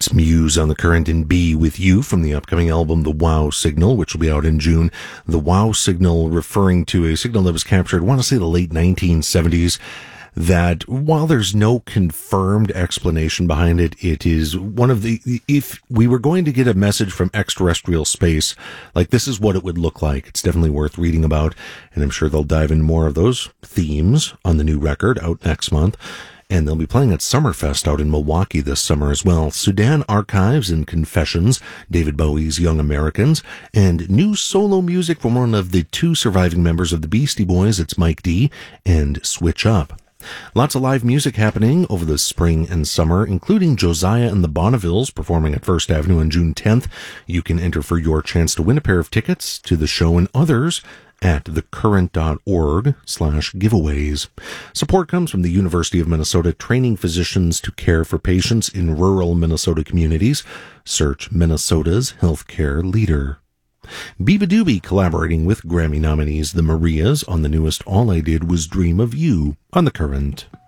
It's Muse on the Current and Be With You from the upcoming album The Wow Signal, which will be out in June. The Wow Signal referring to a signal that was captured, I want to say the late 1970s, that while there's no confirmed explanation behind it, it is one of the, if we were going to get a message from extraterrestrial space, like this is what it would look like. It's definitely worth reading about, and I'm sure they'll dive into more of those themes on the new record out next month. And they'll be playing at Summerfest out in Milwaukee this summer as well. Sudan Archives and Confessions, David Bowie's Young Americans, and new solo music from one of the two surviving members of the Beastie Boys. It's Mike D and Switch Up. Lots of live music happening over the spring and summer, including Josiah and the Bonnevilles performing at First Avenue on June 10th. You can enter for your chance to win a pair of tickets to the show and others at thecurrent.org/giveaways. Support comes from the University of Minnesota, training physicians to care for patients in rural Minnesota communities. Search Minnesota's healthcare leader. Biba Doobie collaborating with Grammy nominees The Marias on the newest All I Did Was Dream of You on The Current.